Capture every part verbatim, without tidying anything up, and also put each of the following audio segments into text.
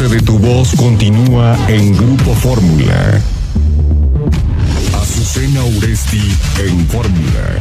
alcance de tu voz continúa en Grupo Fórmula. Azucena Uresti en Fórmula.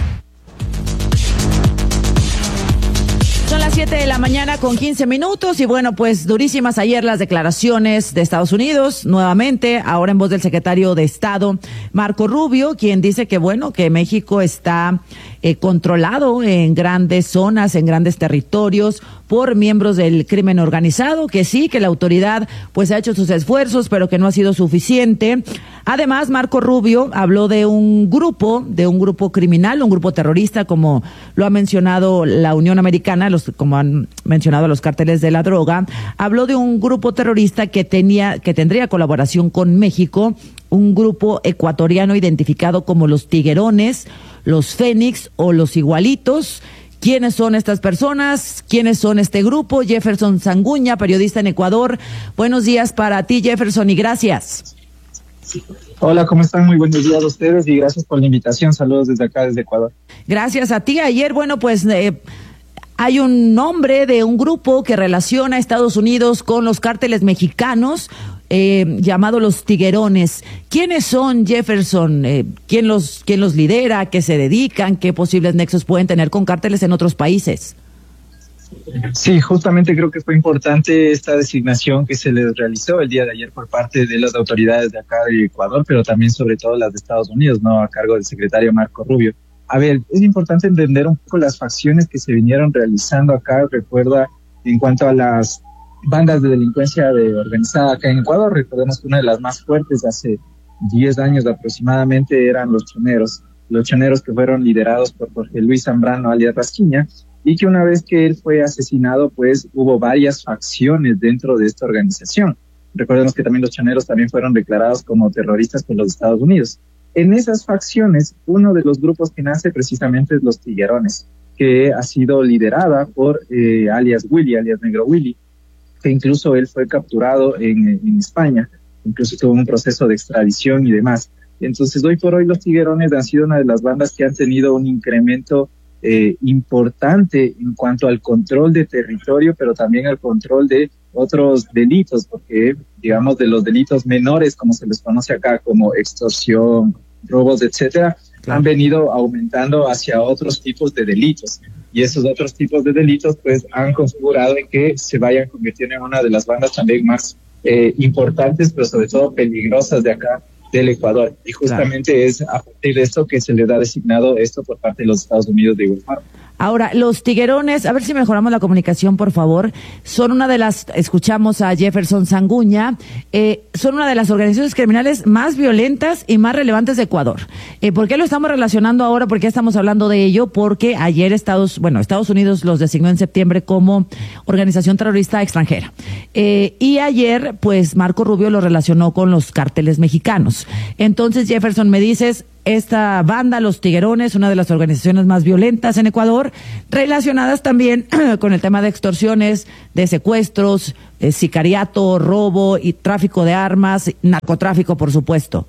Son las siete de la mañana con quince minutos y bueno, pues durísimas ayer las declaraciones de Estados Unidos, nuevamente, ahora en voz del secretario de Estado, Marco Rubio, quien dice que bueno, que México está eh, controlado en grandes zonas, en grandes territorios, por miembros del crimen organizado, que sí, que la autoridad pues ha hecho sus esfuerzos, pero que no ha sido suficiente. Además, Marco Rubio habló de un grupo, de un grupo criminal, un grupo terrorista, como lo ha mencionado la Unión Americana, los, como han mencionado los cárteles de la droga. Habló de un grupo terrorista que tenía, que tendría colaboración con México, un grupo ecuatoriano identificado como los Tiguerones, los Fénix o los Igualitos. ¿Quiénes son estas personas? ¿Quiénes son este grupo? Jefferson Sanguña, periodista en Ecuador. Buenos días para ti, Jefferson, y gracias. Hola, ¿cómo están? Muy buenos días a ustedes y gracias por la invitación. Saludos desde acá, desde Ecuador. Gracias a ti. Ayer, bueno, pues eh, hay un nombre de un grupo que relaciona a Estados Unidos con los cárteles mexicanos, Eh, llamado los Tiguerones. ¿Quiénes son, Jefferson? Eh, ¿quién los, quién los lidera? ¿Qué se dedican? ¿Qué posibles nexos pueden tener con cárteles en otros países? Sí, justamente creo que fue importante esta designación que se les realizó el día de ayer por parte de las autoridades de acá de Ecuador, pero también sobre todo las de Estados Unidos, ¿no? A cargo del secretario Marco Rubio. A ver, es importante entender un poco las facciones que se vinieron realizando acá. Recuerda, en cuanto a las bandas de delincuencia de organizada acá en Ecuador, recordemos que una de las más fuertes de hace diez años aproximadamente eran los choneros, los choneros que fueron liderados por Jorge Luis Zambrano alias Rasquiña, y que una vez que él fue asesinado, pues hubo varias facciones dentro de esta organización. Recordemos que también los choneros también fueron declarados como terroristas por los Estados Unidos. En esas facciones, uno de los grupos que nace precisamente es los Tiguerones, que ha sido liderada por eh, alias Willy, alias Negro Willy, que incluso él fue capturado en, en España, incluso tuvo un proceso de extradición y demás. Entonces, hoy por hoy los Tiguerones han sido una de las bandas que han tenido un incremento eh, importante en cuanto al control de territorio, pero también al control de otros delitos, porque, digamos, de los delitos menores, como se les conoce acá, como extorsión, robos, etcétera, claro, han venido aumentando hacia otros tipos de delitos. Y esos otros tipos de delitos pues han configurado en que se vayan convirtiendo en una de las bandas también más eh, importantes, pero sobre todo peligrosas de acá del Ecuador. Y justamente claro, es a partir de esto que se le da designado esto por parte de los Estados Unidos de igual forma. Ahora, los Tiguerones, a ver si mejoramos la comunicación, por favor, son una de las, escuchamos a Jefferson Sanguña, eh, son una de las organizaciones criminales más violentas y más relevantes de Ecuador. Eh, ¿Por qué lo estamos relacionando ahora? ¿Por qué estamos hablando de ello? Porque ayer Estados, bueno, Estados Unidos los designó en septiembre como organización terrorista extranjera. Eh, y ayer, pues, Marco Rubio lo relacionó con los cárteles mexicanos. Entonces, Jefferson, me dices, esta banda, los Tiguerones, una de las organizaciones más violentas en Ecuador, relacionadas también con el tema de extorsiones, de secuestros, de sicariato, robo y tráfico de armas, narcotráfico, por supuesto.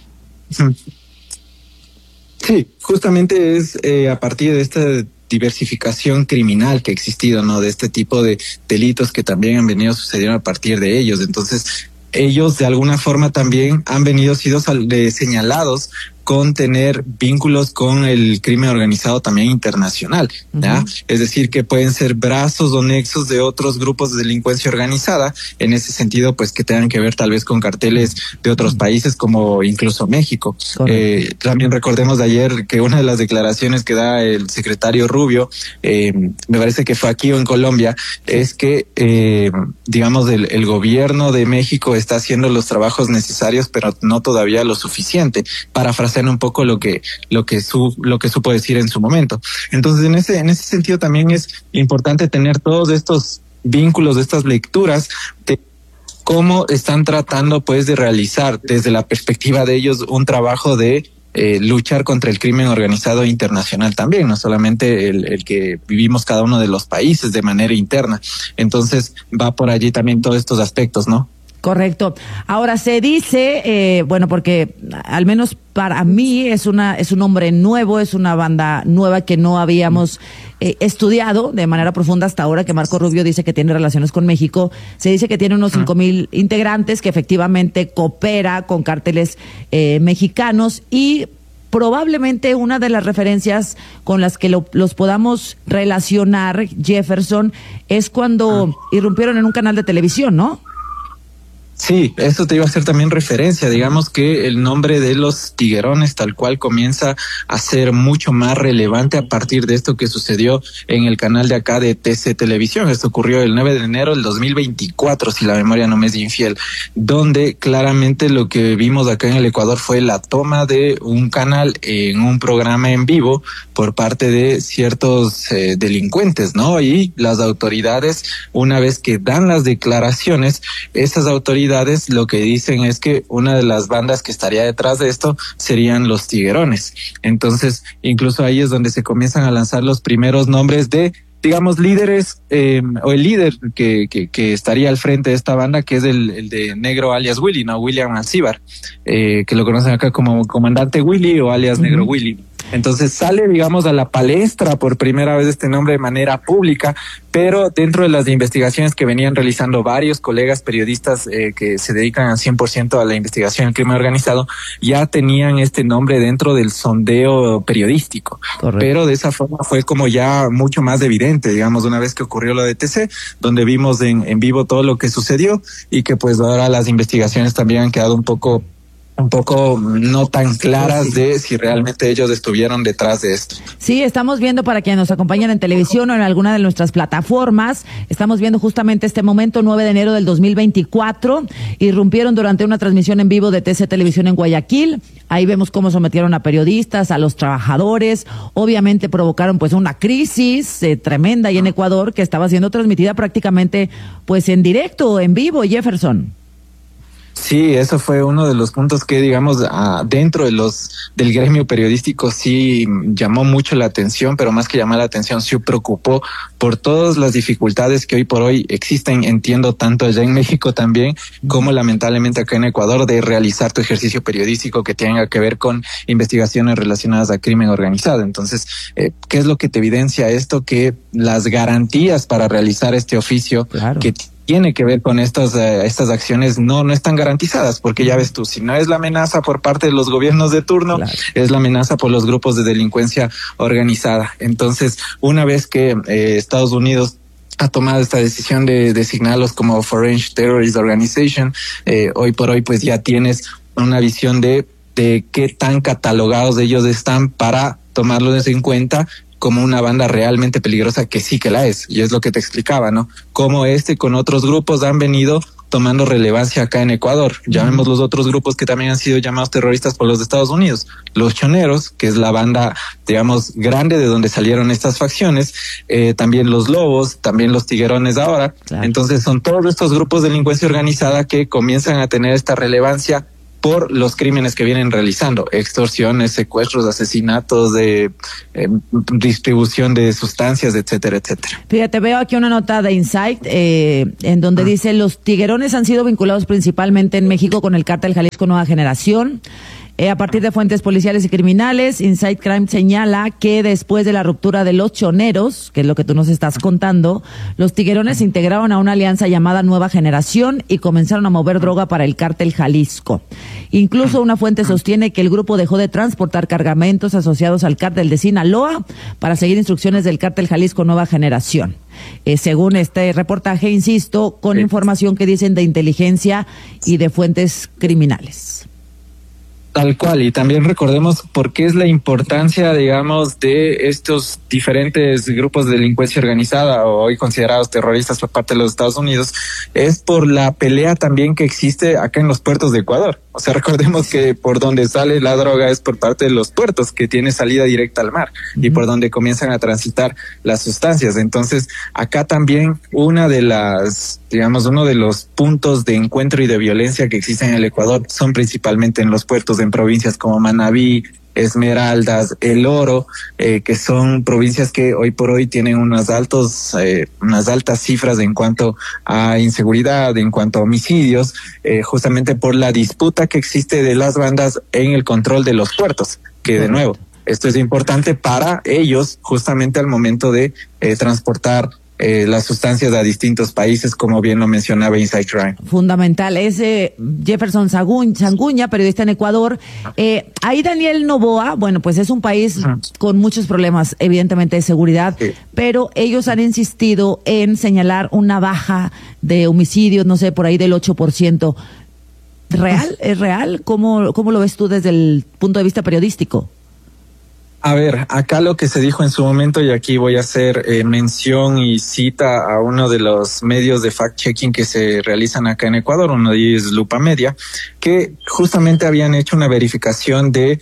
Sí, justamente es eh, a partir de esta diversificación criminal que ha existido, ¿no? De este tipo de delitos que también han venido sucediendo a partir de ellos. Entonces, ellos de alguna forma también han venido sido señalados con tener vínculos con el crimen organizado también internacional, ¿ya? Uh-huh. Es decir, que pueden ser brazos o nexos de otros grupos de delincuencia organizada, en ese sentido, pues que tengan que ver tal vez con carteles de otros países como incluso México. Eh, también recordemos de ayer que una de las declaraciones que da el secretario Rubio, eh, me parece que fue aquí o en Colombia, es que, eh, digamos, el, el gobierno de México está haciendo los trabajos necesarios, pero no todavía lo suficiente, parafraseando un poco lo que lo que su lo que supo decir en su momento. Entonces, en ese en ese sentido también es importante tener todos estos vínculos, estas lecturas de cómo están tratando pues de realizar desde la perspectiva de ellos un trabajo de eh, luchar contra el crimen organizado internacional también, no solamente el, el que vivimos cada uno de los países de manera interna. Entonces, va por allí también todos estos aspectos, ¿no? Correcto. Ahora se dice, eh, bueno, porque al menos para mí es una es un nombre nuevo, es una banda nueva que no habíamos eh, estudiado de manera profunda hasta ahora, que Marco Rubio dice que tiene relaciones con México. Se dice que tiene unos cinco mil integrantes, que efectivamente coopera con cárteles eh, mexicanos, y probablemente una de las referencias con las que lo, los podamos relacionar, Jefferson, es cuando irrumpieron en un canal de televisión, ¿no? Sí, eso te iba a hacer también referencia. Digamos que el nombre de los Tiguerones tal cual comienza a ser mucho más relevante a partir de esto que sucedió en el canal de acá de T C Televisión. Esto ocurrió el nueve de enero del dos mil veinticuatro, si la memoria no me es infiel, donde claramente lo que vimos acá en el Ecuador fue la toma de un canal en un programa en vivo por parte de ciertos eh, delincuentes, ¿no? Y las autoridades, una vez que dan las declaraciones, esas autoridades lo que dicen es que una de las bandas que estaría detrás de esto serían los Tiguerones. Entonces, incluso ahí es donde se comienzan a lanzar los primeros nombres de, digamos, líderes, eh, o el líder que, que, que estaría al frente de esta banda, que es el, el de Negro alias Willy, ¿no? William Alcíbar, eh, que lo conocen acá como Comandante Willy o alias uh-huh. Negro Willy. Entonces sale, digamos, a la palestra por primera vez este nombre de manera pública, pero dentro de las investigaciones que venían realizando varios colegas periodistas eh, que se dedican al cien por ciento a la investigación del crimen organizado, ya tenían este nombre dentro del sondeo periodístico. Correcto. Pero de esa forma fue como ya mucho más evidente, digamos, una vez que ocurrió lo de T C, donde vimos en, en vivo todo lo que sucedió y que pues ahora las investigaciones también han quedado un poco un poco no tan claras de si realmente ellos estuvieron detrás de esto. Sí, estamos viendo, para quienes nos acompañan en televisión o en alguna de nuestras plataformas, estamos viendo justamente este momento, nueve de enero del dos mil veinticuatro, irrumpieron durante una transmisión en vivo de T C Televisión en Guayaquil. Ahí vemos cómo sometieron a periodistas, a los trabajadores, obviamente provocaron pues una crisis eh, tremenda ahí en Ecuador, que estaba siendo transmitida prácticamente pues en directo, en vivo, Jefferson. Sí, eso fue uno de los puntos que, digamos, uh, dentro de los del gremio periodístico sí llamó mucho la atención, pero más que llamar la atención, sí preocupó por todas las dificultades que hoy por hoy existen, entiendo, tanto allá en México también, como lamentablemente acá en Ecuador, de realizar tu ejercicio periodístico que tenga que ver con investigaciones relacionadas a crimen organizado. Entonces, eh, ¿qué es lo que te evidencia esto? Que las garantías para realizar este oficio, claro, que tiene que ver con estas uh, estas acciones no no están garantizadas, porque ya ves tú, si no es la amenaza por parte de los gobiernos de turno, claro, es la amenaza por los grupos de delincuencia organizada. Entonces, una vez que eh, Estados Unidos ha tomado esta decisión de designarlos como Foreign Terrorist Organization, eh, hoy por hoy pues ya tienes una visión de de qué tan catalogados ellos están para tomarlos en cuenta como una banda realmente peligrosa, que sí que la es, y es lo que te explicaba, ¿no? Cómo este con otros grupos han venido tomando relevancia acá en Ecuador. Llamemos los otros grupos que también han sido llamados terroristas por los Estados Unidos. Los Choneros, que es la banda, digamos, grande de donde salieron estas facciones, eh, también los Lobos, también los Tiguerones ahora. Claro. Entonces son todos estos grupos de delincuencia organizada que comienzan a tener esta relevancia por los crímenes que vienen realizando, extorsiones, secuestros, asesinatos, de eh, distribución de sustancias, etcétera, etcétera. Fíjate, veo aquí una nota de Insight eh, en donde ah. dice: los Tiguerones han sido vinculados principalmente en México con el cártel Jalisco Nueva Generación. Eh, a partir de fuentes policiales y criminales, Insight Crime señala que después de la ruptura de los Choneros, que es lo que tú nos estás contando, los Tiguerones se integraron a una alianza llamada Nueva Generación y comenzaron a mover droga para el cártel Jalisco. Incluso una fuente sostiene que el grupo dejó de transportar cargamentos asociados al cártel de Sinaloa para seguir instrucciones del cártel Jalisco Nueva Generación. Eh, según este reportaje, insisto, con sí. información que dicen de inteligencia y de fuentes criminales. Tal cual, y también recordemos por qué es la importancia, digamos, de estos diferentes grupos de delincuencia organizada, o hoy considerados terroristas por parte de los Estados Unidos, es por la pelea también que existe acá en los puertos de Ecuador. O sea, recordemos que por donde sale la droga es por parte de los puertos, que tiene salida directa al mar, uh-huh. y por donde comienzan a transitar las sustancias. Entonces, acá también una de las, digamos, uno de los puntos de encuentro y de violencia que existen en el Ecuador son principalmente en los puertos, en provincias como Manabí, Esmeraldas, El Oro, eh, que son provincias que hoy por hoy tienen unas altos, eh, unas altas cifras en cuanto a inseguridad, en cuanto a homicidios, eh, justamente por la disputa que existe de las bandas en el control de los puertos, que de nuevo, esto es importante para ellos justamente al momento de eh, transportar Eh, las sustancias a distintos países, como bien lo mencionaba Inside Crime. Fundamental. Es eh, Jefferson Sanguña, periodista en Ecuador. Eh, ahí Daniel Noboa, bueno, pues es un país uh-huh. con muchos problemas, evidentemente, de seguridad, sí. pero ellos han insistido en señalar una baja de homicidios, no sé, por ahí del ocho por ciento. ¿Real? ¿Es real? ¿Cómo, cómo lo ves tú desde el punto de vista periodístico? A ver, acá lo que se dijo en su momento, y aquí voy a hacer eh, mención y cita a uno de los medios de fact-checking que se realizan acá en Ecuador, uno de ellos es Lupa Media, que justamente habían hecho una verificación de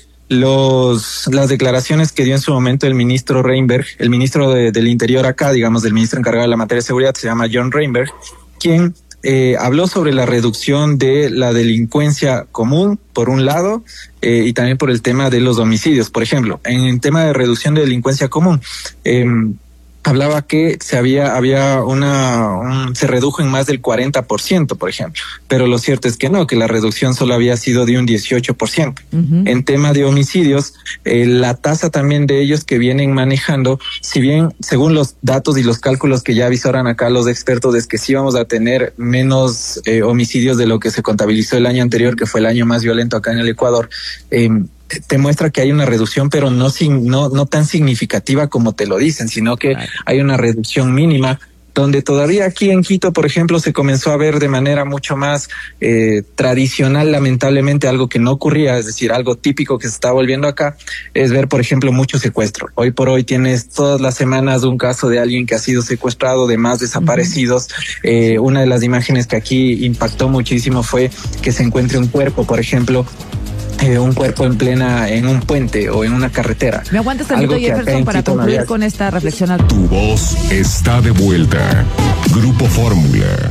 los las declaraciones que dio en su momento el ministro Reinberg, el ministro de, del Interior acá, digamos, del ministro encargado de la materia de seguridad, se llama John Reinberg, quien Eh, habló sobre la reducción de la delincuencia común, por un lado, eh, y también por el tema de los homicidios. Por ejemplo, en el tema de reducción de delincuencia común, eh, hablaba que se había, había una, un, se redujo en más del cuarenta por ciento, por ejemplo, pero lo cierto es que no, que la reducción solo había sido de un dieciocho por ciento. Uh-huh. En tema de homicidios, eh, la tasa también de ellos que vienen manejando, si bien según los datos y los cálculos que ya avisaron acá los expertos, es que sí vamos a tener menos eh, homicidios de lo que se contabilizó el año anterior, que fue el año más violento acá en el Ecuador, eh, te muestra que hay una reducción, pero no, no, no tan significativa como te lo dicen, sino que hay una reducción mínima, donde todavía aquí en Quito, por ejemplo, se comenzó a ver de manera mucho más eh, tradicional, lamentablemente, algo que no ocurría, es decir, algo típico que se está volviendo acá, es ver, por ejemplo, mucho secuestro. Hoy por hoy tienes todas las semanas un caso de alguien que ha sido secuestrado, de más desaparecidos. Uh-huh. Eh, una de las imágenes que aquí impactó muchísimo fue que se encuentre un cuerpo, por ejemplo, Eh, un cuerpo en plena, en un puente o en una carretera. ¿Me aguantas tantito, Jefferson, para concluir con esta reflexión? Tu voz está de vuelta. Grupo Fórmula.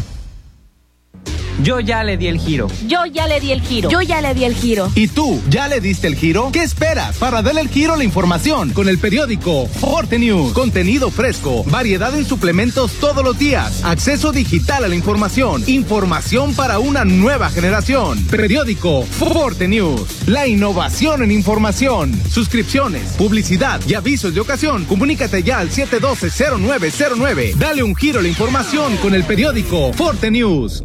Yo ya le di el giro. Yo ya le di el giro. Yo ya le di el giro. ¿Y tú ya le diste el giro? ¿Qué esperas para darle el giro a la información? Con el periódico Forte News. Contenido fresco, variedad en suplementos todos los días, acceso digital a la información, información para una nueva generación. Periódico Forte News. La innovación en información. Suscripciones, publicidad y avisos de ocasión. Comunícate ya al siete uno dos cero nueve cero nueve. Dale un giro a la información con el periódico Forte News.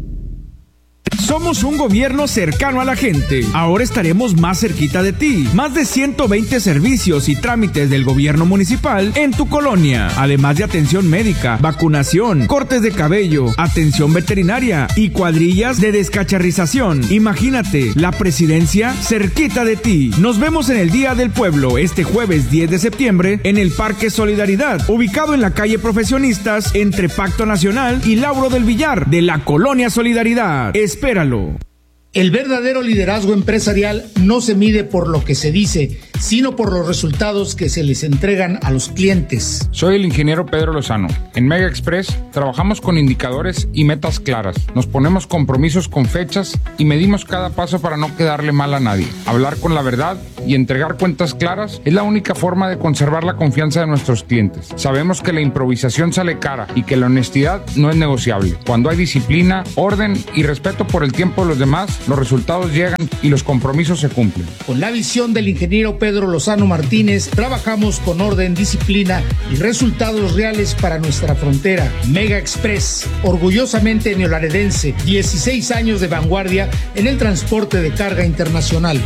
Somos un gobierno cercano a la gente. Ahora estaremos más cerquita de ti. Más de ciento veinte servicios y trámites del gobierno municipal en tu colonia. Además de atención médica, vacunación, cortes de cabello, atención veterinaria y cuadrillas de descacharrización. Imagínate, la presidencia cerquita de ti. Nos vemos en el Día del Pueblo este jueves diez de septiembre en el Parque Solidaridad, ubicado en la calle Profesionistas entre Pacto Nacional y Lauro del Villar de la Colonia Solidaridad. Espéralo. El verdadero liderazgo empresarial no se mide por lo que se dice, sino por los resultados que se les entregan a los clientes. Soy el ingeniero Pedro Lozano. En Mega Express trabajamos con indicadores y metas claras. Nos ponemos compromisos con fechas y medimos cada paso para no quedarle mal a nadie. Hablar con la verdad y entregar cuentas claras es la única forma de conservar la confianza de nuestros clientes. Sabemos que la improvisación sale cara y que la honestidad no es negociable. Cuando hay disciplina, orden y respeto por el tiempo de los demás, los resultados llegan y los compromisos se cumplen. Con la visión del ingeniero Pedro Lozano Martínez, trabajamos con orden, disciplina y resultados reales para nuestra frontera. Mega Express, orgullosamente neolaredense, dieciséis años de vanguardia en el transporte de carga internacional.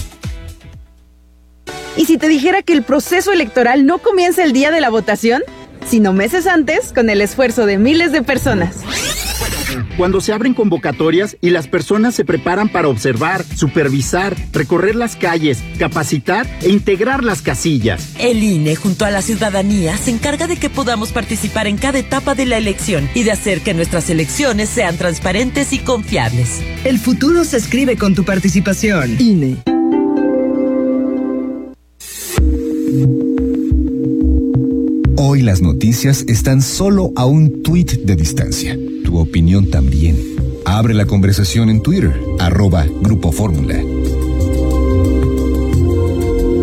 ¿Y si te dijera que el proceso electoral no comienza el día de la votación, sino meses antes, con el esfuerzo de miles de personas? Cuando se abren convocatorias y las personas se preparan para observar, supervisar, recorrer las calles, capacitar e integrar las casillas. El I N E, junto a la ciudadanía, se encarga de que podamos participar en cada etapa de la elección y de hacer que nuestras elecciones sean transparentes y confiables. El futuro se escribe con tu participación. I N E. Hoy las noticias están solo a un tuit de distancia. Tu opinión también. Abre la conversación en Twitter, arroba Grupo Fórmula.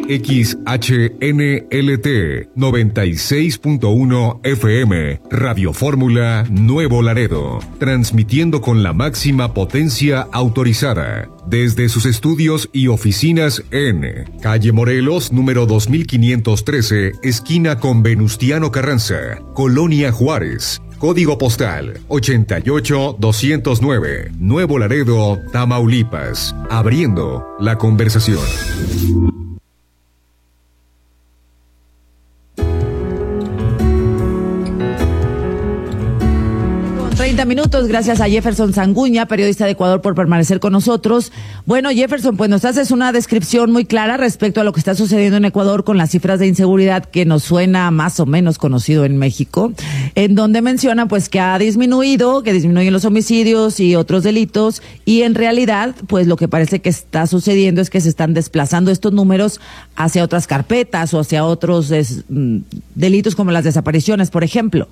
X H N L T noventa y seis punto uno F M, Radio Fórmula Nuevo Laredo, transmitiendo con la máxima potencia autorizada desde sus estudios y oficinas en Calle Morelos, número dos mil quinientos trece, esquina con Venustiano Carranza, Colonia Juárez. Código postal ochenta y ocho doscientos nueve, Nuevo Laredo, Tamaulipas. Abriendo la conversación. treinta minutos, gracias a Jefferson Sanguña, periodista de Ecuador, por permanecer con nosotros. Bueno, Jefferson, pues nos haces una descripción muy clara respecto a lo que está sucediendo en Ecuador con las cifras de inseguridad que nos suena más o menos conocido en México, en donde menciona pues que ha disminuido, que disminuyen los homicidios y otros delitos, y en realidad pues lo que parece que está sucediendo es que se están desplazando estos números hacia otras carpetas o hacia otros des, delitos como las desapariciones, por ejemplo.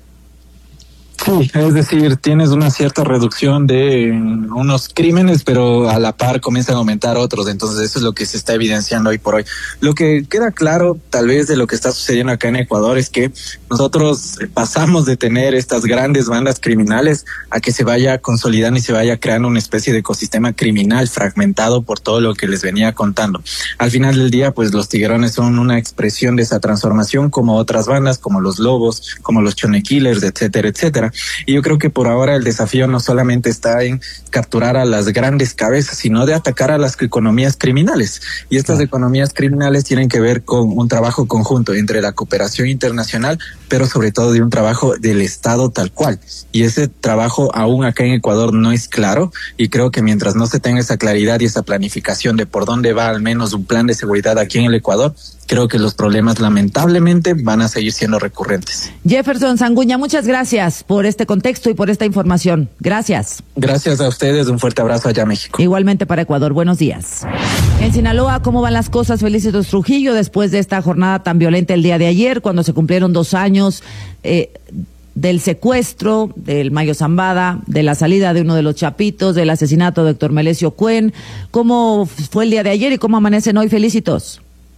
Sí, es decir, tienes una cierta reducción de unos crímenes, pero a la par comienzan a aumentar otros, entonces eso es lo que se está evidenciando hoy por hoy. Lo que queda claro, tal vez, de lo que está sucediendo acá en Ecuador es que nosotros pasamos de tener estas grandes bandas criminales a que se vaya consolidando y se vaya creando una especie de ecosistema criminal fragmentado por todo lo que les venía contando. Al final del día, pues los tiguerones son una expresión de esa transformación, como otras bandas, como los Lobos, como los Chone Killers, etcétera, etcétera. Y yo creo que por ahora el desafío no solamente está en capturar a las grandes cabezas, sino de atacar a las economías criminales. Y estas economías criminales tienen que ver con un trabajo conjunto entre la cooperación internacional, pero sobre todo de un trabajo del Estado tal cual. Y ese trabajo aún acá en Ecuador no es claro, y creo que mientras no se tenga esa claridad y esa planificación de por dónde va al menos un plan de seguridad aquí en el Ecuador, creo que los problemas lamentablemente van a seguir siendo recurrentes. Jefferson Sanguña, muchas gracias por este contexto y por esta información. Gracias. Gracias a ustedes, un fuerte abrazo allá a México. Igualmente para Ecuador, buenos días. En Sinaloa, ¿cómo van las cosas, Felicitos Trujillo, después de esta jornada tan violenta el día de ayer, cuando se cumplieron dos años eh, del secuestro del Mayo Zambada, de la salida de uno de los chapitos, del asesinato de Héctor Melesio Cuen? ¿Cómo fue el día de ayer y cómo amanecen hoy, Felicitos?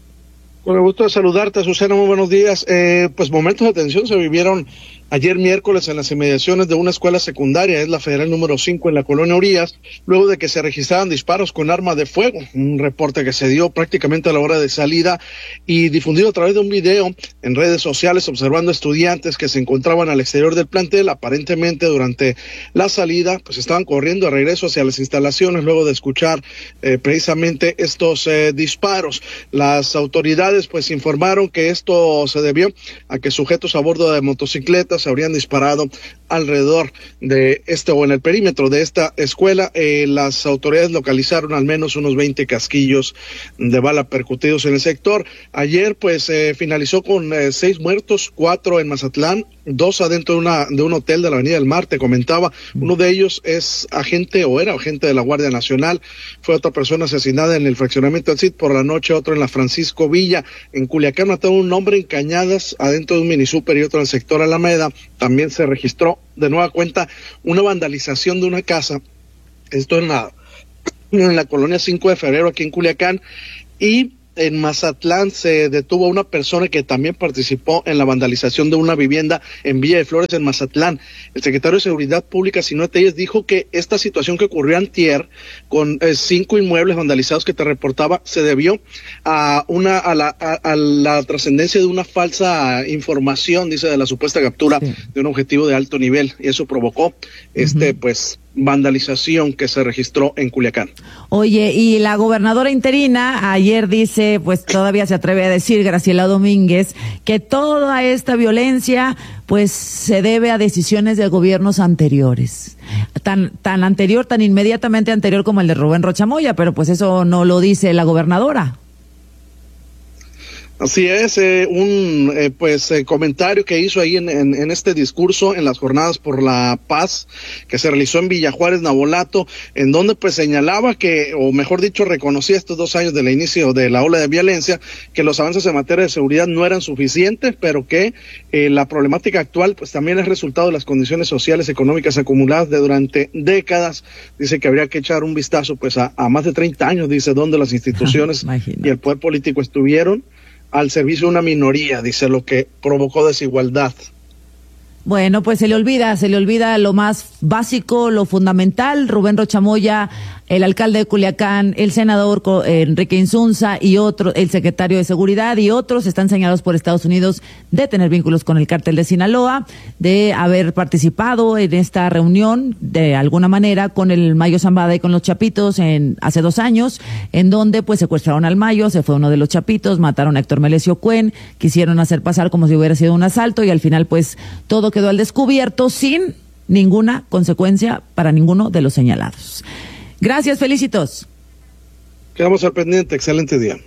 Con el gusto de saludarte, Susana, muy buenos días. Eh, pues momentos de tensión se vivieron ayer miércoles en las inmediaciones de una escuela secundaria, es la Federal número cinco en la colonia Orías, luego de que se registraran disparos con arma de fuego, un reporte que se dio prácticamente a la hora de salida y difundido a través de un video en redes sociales, observando estudiantes que se encontraban al exterior del plantel, aparentemente durante la salida, pues estaban corriendo de regreso hacia las instalaciones luego de escuchar eh, precisamente estos eh, disparos. Las autoridades pues informaron que esto se debió a que sujetos a bordo de motocicletas se habrían disparado alrededor de este o en el perímetro de esta escuela. Eh, las autoridades localizaron al menos unos veinte casquillos de bala percutidos en el sector. Ayer pues eh, finalizó con eh, seis muertos, cuatro en Mazatlán, dos adentro de una de un hotel de la Avenida del Mar, te comentaba. Uno de ellos es agente o era agente de la Guardia Nacional. Fue otra persona asesinada en el fraccionamiento del C I D por la noche, otro en la Francisco Villa. En Culiacán mataron un hombre en Cañadas adentro de un minisúper y otro en el sector Alameda. También se registró de nueva cuenta una vandalización de una casa, esto en la, en la colonia cinco de febrero aquí en Culiacán, y en Mazatlán se detuvo a una persona que también participó en la vandalización de una vivienda en Villa de Flores, en Mazatlán. El secretario de Seguridad Pública, Sinue Telles, dijo que esta situación que ocurrió antier, con eh, cinco inmuebles vandalizados que te reportaba, se debió a una a la, a, a la trascendencia de una falsa información, dice, de la supuesta captura sí. de un objetivo de alto nivel, y eso provocó este uh-huh. pues vandalización que se registró en Culiacán. Oye, y la gobernadora interina ayer dice, pues todavía se atreve a decir, Graciela Domínguez, que toda esta violencia pues se debe a decisiones de gobiernos anteriores, tan tan anterior, tan inmediatamente anterior como el de Rubén Rocha Moya, pero pues eso no lo dice la gobernadora. Así es, eh, un eh, pues eh, comentario que hizo ahí en, en, en este discurso en las jornadas por la paz que se realizó en Villa Juárez, Navolato, en donde pues señalaba que, o mejor dicho, reconocía estos dos años del inicio de la ola de violencia, que los avances en materia de seguridad no eran suficientes, pero que eh, la problemática actual pues también es resultado de las condiciones sociales, económicas acumuladas de durante décadas. Dice que habría que echar un vistazo pues a, a más de treinta años, dice, donde las instituciones y el poder político estuvieron al servicio de una minoría, dice, lo que provocó desigualdad. Bueno, pues se le olvida, se le olvida lo más básico, lo fundamental. Rubén Rocha Moya, el alcalde de Culiacán, el senador Enrique Insunza y otro, el secretario de Seguridad y otros están señalados por Estados Unidos de tener vínculos con el cártel de Sinaloa, de haber participado en esta reunión de alguna manera con el Mayo Zambada y con los Chapitos en hace dos años, en donde pues secuestraron al Mayo, se fue uno de los Chapitos, mataron a Héctor Melesio Cuen, quisieron hacer pasar como si hubiera sido un asalto y al final pues todo quedó al descubierto sin ninguna consecuencia para ninguno de los señalados. Gracias, felicitos. Quedamos al pendiente, excelente día.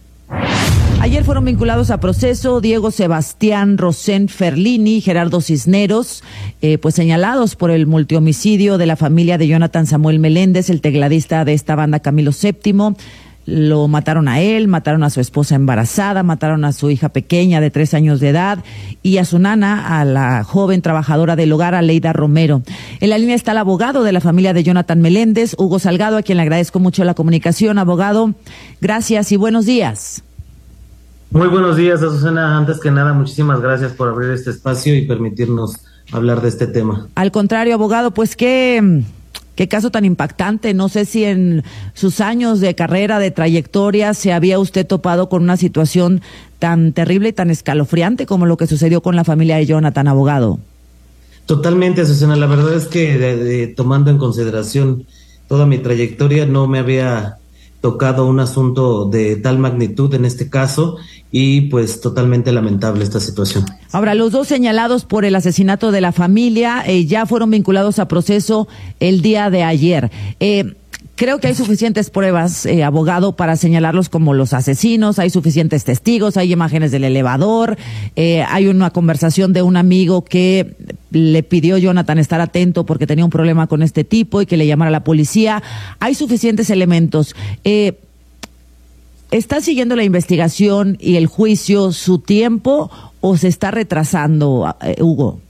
Ayer fueron vinculados a proceso Diego Sebastián Rosén Ferlini y Gerardo Cisneros, eh, pues señalados por el multihomicidio de la familia de Jonathan Samuel Meléndez, el tecladista de esta banda Camilo séptimo. Lo mataron a él, mataron a su esposa embarazada, mataron a su hija pequeña de tres años de edad y a su nana, a la joven trabajadora del hogar, Aleida Romero. En la línea está el abogado de la familia de Jonathan Meléndez, Hugo Salgado, a quien le agradezco mucho la comunicación. Abogado, gracias y buenos días. Muy buenos días, Azucena. Antes que nada, muchísimas gracias por abrir este espacio y permitirnos hablar de este tema. Al contrario, abogado, pues qué... Qué caso tan impactante. No sé si en sus años de carrera, de trayectoria, se había usted topado con una situación tan terrible y tan escalofriante como lo que sucedió con la familia de Jonathan, abogado. Totalmente, Azucena. La verdad es que de, de, tomando en consideración toda mi trayectoria, no me había tocado un asunto de tal magnitud en este caso y pues totalmente lamentable esta situación. Ahora, los dos señalados por el asesinato de la familia eh, ya fueron vinculados a proceso el día de ayer. Eh, Creo que hay suficientes pruebas, eh, abogado, para señalarlos como los asesinos. Hay suficientes testigos, hay imágenes del elevador, eh, hay una conversación de un amigo que le pidió a Jonathan estar atento porque tenía un problema con este tipo y que le llamara a la policía. Hay suficientes elementos. Eh, ¿Está siguiendo la investigación y el juicio su tiempo o se está retrasando, eh, Hugo?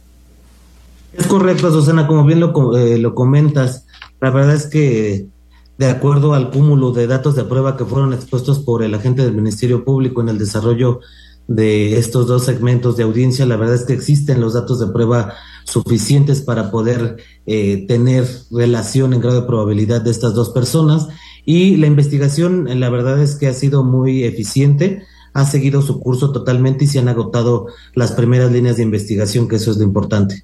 Es correcto, Susana, como bien lo, eh, lo comentas. La verdad es que de acuerdo al cúmulo de datos de prueba que fueron expuestos por el agente del Ministerio Público en el desarrollo de estos dos segmentos de audiencia, la verdad es que existen los datos de prueba suficientes para poder eh, tener relación en grado de probabilidad de estas dos personas, y la investigación, la verdad es que ha sido muy eficiente, ha seguido su curso totalmente y se han agotado las primeras líneas de investigación, que eso es lo importante.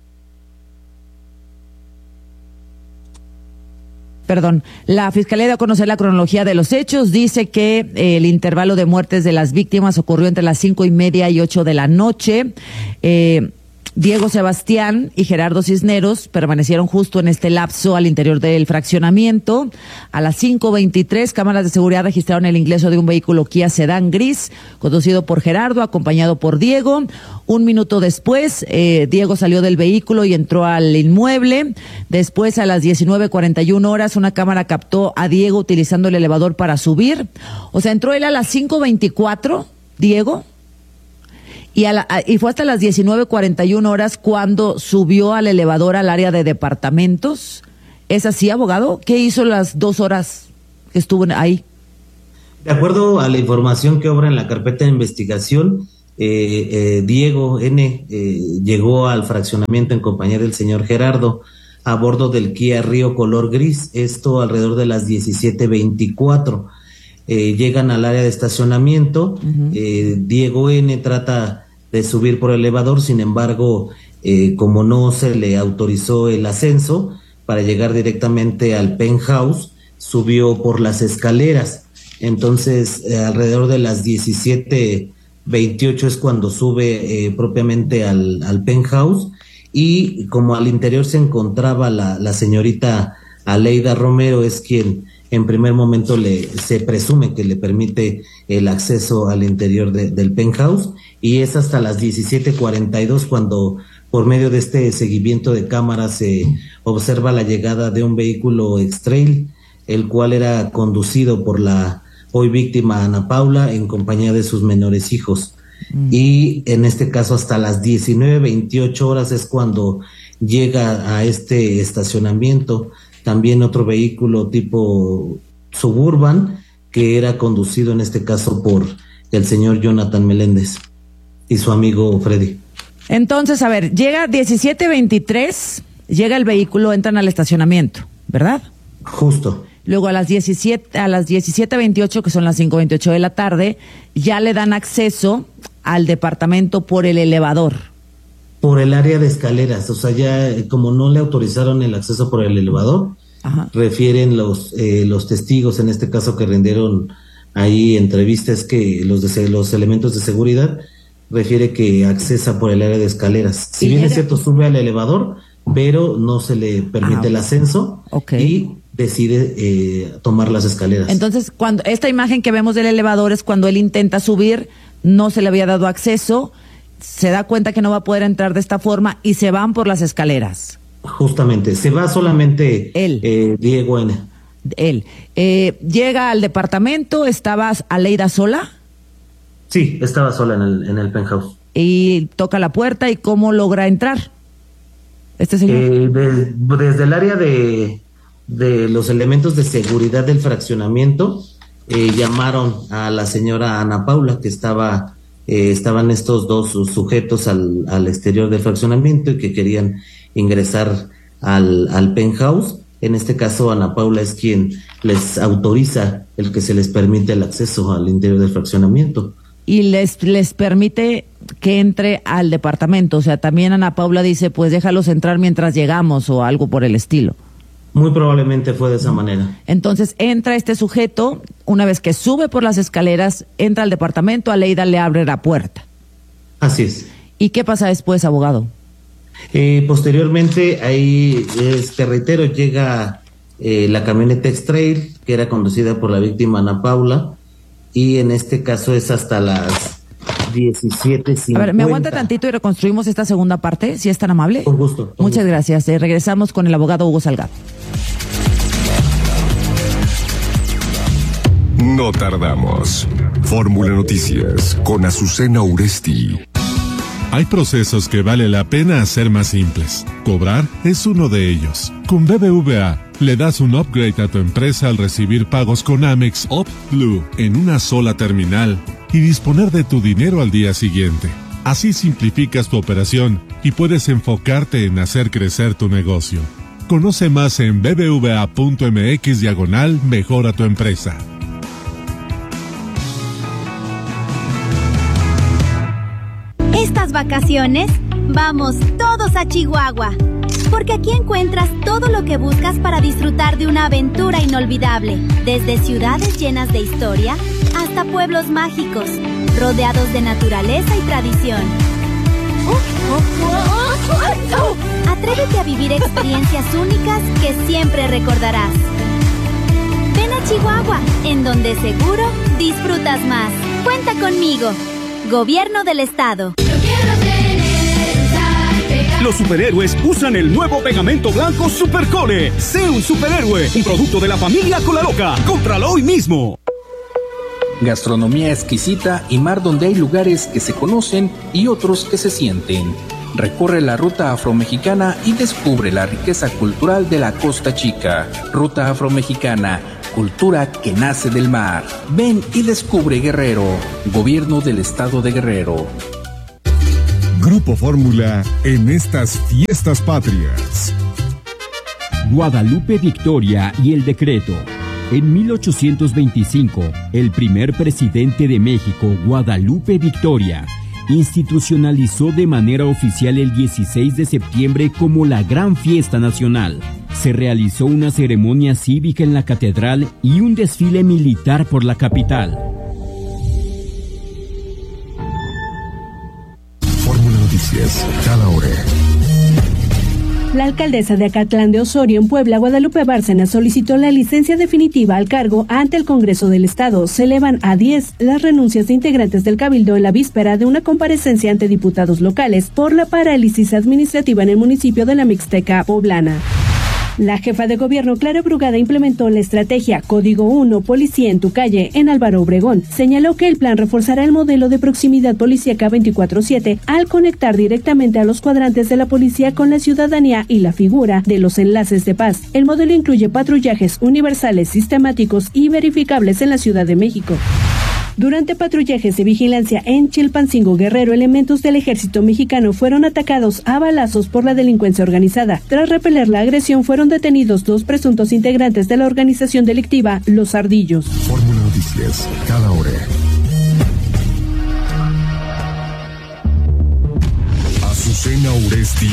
Perdón, la Fiscalía dio a conocer la cronología de los hechos. Dice que eh, el intervalo de muertes de las víctimas ocurrió entre las cinco y media y ocho de la noche. Eh, Diego Sebastián y Gerardo Cisneros permanecieron justo en este lapso al interior del fraccionamiento. A las cinco veintitrés, cámaras de seguridad registraron el ingreso de un vehículo Kia Sedán gris, conducido por Gerardo, acompañado por Diego. Un minuto después, eh, Diego salió del vehículo y entró al inmueble. Después, a las diecinueve cuarenta y una horas, una cámara captó a Diego utilizando el elevador para subir. O sea, entró él a las cinco veinticuatro, Diego, y, a la, y fue hasta las diecinueve cuarenta y una horas cuando subió al elevador al área de departamentos. ¿Es así, abogado? ¿Qué hizo las dos horas que estuvo ahí? De acuerdo a la información que obra en la carpeta de investigación, eh, eh, Diego N. Eh, llegó al fraccionamiento en compañía del señor Gerardo a bordo del Kia Río color gris, esto alrededor de las diecisiete veinticuatro. Eh, llegan al área de estacionamiento, uh-huh. eh, Diego N. trata de subir por el elevador, sin embargo, eh, como no se le autorizó el ascenso para llegar directamente al penthouse, subió por las escaleras. Entonces, eh, alrededor de las diecisiete veintiocho es cuando sube eh, propiamente al, al penthouse, y como al interior se encontraba la, la señorita Aleida Romero, es quien en primer momento le se presume que le permite el acceso al interior de, del penthouse, y es hasta las diecisiete cuarenta y dos cuando por medio de este seguimiento de cámaras se observa la llegada de un vehículo X-Trail, el cual era conducido por la hoy víctima Ana Paula en compañía de sus menores hijos. Mm. Y en este caso hasta las diecinueve veintiocho horas es cuando llega a este estacionamiento también otro vehículo tipo Suburban, que era conducido en este caso por el señor Jonathan Meléndez y su amigo Freddy. Entonces, a ver, llega diecisiete veintitrés, llega el vehículo, entran al estacionamiento, ¿verdad? Justo. Luego a las diecisiete, a las diecisiete veintiocho, que son las cinco veintiocho de la tarde, ya le dan acceso al departamento por el elevador. Por el área de escaleras, o sea, ya como no le autorizaron el acceso por el elevador, ajá, refieren los eh, los testigos, en este caso que rindieron ahí entrevistas, que los de, los elementos de seguridad, refiere que accesa por el área de escaleras. Si bien es cierto, sube al elevador, pero no se le permite ah, el ascenso, okay, y decide eh, tomar las escaleras. Entonces, cuando esta imagen que vemos del elevador es cuando él intenta subir, no se le había dado acceso, se da cuenta que no va a poder entrar de esta forma y se van por las escaleras. Justamente, se va solamente él, eh, Diego N. Él. Eh, llega al departamento, ¿estabas Aleida sola? Sí, estaba sola en el, en el penthouse. Y toca la puerta, ¿y cómo logra entrar este señor? Eh, de, desde el área de, de los elementos de seguridad del fraccionamiento, eh, llamaron a la señora Ana Paula, que estaba... Eh, estaban estos dos sujetos al, al exterior del fraccionamiento y que querían ingresar al, al penthouse. En este caso, Ana Paula es quien les autoriza el que se les permite el acceso al interior del fraccionamiento. Y les, les permite que entre al departamento. O sea, también Ana Paula dice, pues déjalos entrar mientras llegamos o algo por el estilo. Muy probablemente fue de esa manera. Entonces entra este sujeto, una vez que sube por las escaleras, entra al departamento, Aleida le abre la puerta. Así es. ¿Y qué pasa después, abogado? Eh, posteriormente, ahí, este, reitero, llega eh, la camioneta X-Trail, que era conducida por la víctima Ana Paula, y en este caso es hasta las diecisiete cincuenta. A ver, ¿me aguanta tantito y reconstruimos esta segunda parte, si es tan amable? Con gusto. Con Muchas gusto. gracias. Eh, regresamos con el abogado Hugo Salgado. No tardamos. Fórmula Noticias con Azucena Uresti. Hay procesos que vale la pena hacer más simples. Cobrar es uno de ellos. Con B B V A le das un upgrade a tu empresa al recibir pagos con Amex OptBlue en una sola terminal y disponer de tu dinero al día siguiente. Así simplificas tu operación y puedes enfocarte en hacer crecer tu negocio. Conoce más en bbva.mx diagonal mejora tu empresa. Estas vacaciones, vamos todos a Chihuahua, porque aquí encuentras todo lo que buscas para disfrutar de una aventura inolvidable, desde ciudades llenas de historia hasta pueblos mágicos, rodeados de naturaleza y tradición. Atrévete a vivir experiencias únicas que siempre recordarás. Ven a Chihuahua, en donde seguro disfrutas más. Cuenta conmigo. Gobierno del Estado. Los superhéroes usan el nuevo pegamento blanco Supercole. Sé un superhéroe, un producto de la familia Colaloca. Cómpralo hoy mismo. Gastronomía exquisita y mar donde hay lugares que se conocen y otros que se sienten. Recorre la ruta afromexicana y descubre la riqueza cultural de la Costa Chica. Ruta afromexicana, cultura que nace del mar. Ven y descubre Guerrero. Gobierno del Estado de Guerrero. Grupo Fórmula en estas fiestas patrias. Guadalupe Victoria y el decreto. En mil ochocientos veinticinco, el primer presidente de México, Guadalupe Victoria, institucionalizó de manera oficial el dieciséis de septiembre como la gran fiesta nacional. Se realizó una ceremonia cívica en la catedral y un desfile militar por la capital. Fórmula Noticias, cada hora. La alcaldesa de Acatlán de Osorio, en Puebla, Guadalupe Bárcena, solicitó la licencia definitiva al cargo ante el Congreso del Estado. Se elevan a diez las renuncias de integrantes del Cabildo en la víspera de una comparecencia ante diputados locales por la parálisis administrativa en el municipio de la Mixteca poblana. La jefa de gobierno, Clara Brugada, implementó la estrategia Código uno, Policía en tu calle, en Álvaro Obregón. Señaló que el plan reforzará el modelo de proximidad policíaca veinticuatro siete al conectar directamente a los cuadrantes de la policía con la ciudadanía y la figura de los enlaces de paz. El modelo incluye patrullajes universales, sistemáticos y verificables en la Ciudad de México. Durante patrullajes de vigilancia en Chilpancingo, Guerrero, elementos del ejército mexicano fueron atacados a balazos por la delincuencia organizada. Tras repeler la agresión, fueron detenidos dos presuntos integrantes de la organización delictiva Los Ardillos. Fórmula Noticias, cada hora. Azucena Uresti